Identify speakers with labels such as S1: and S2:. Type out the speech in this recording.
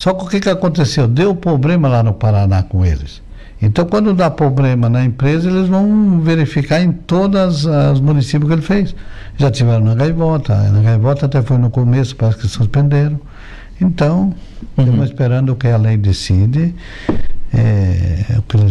S1: Só que o que aconteceu? Deu problema lá no Paraná com eles. Então, quando dá problema na empresa, eles vão verificar em todos os municípios que ele fez. Já tiveram na Gaivota até foi no começo, parece que suspenderam. Então, estamos esperando o que a lei decide.